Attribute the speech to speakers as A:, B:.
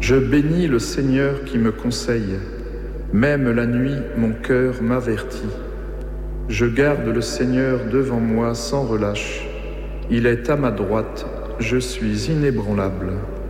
A: Je bénis le Seigneur qui me conseille. Même la nuit, mon cœur m'avertit. Je garde le Seigneur devant moi sans relâche. Il est à ma droite, je suis inébranlable.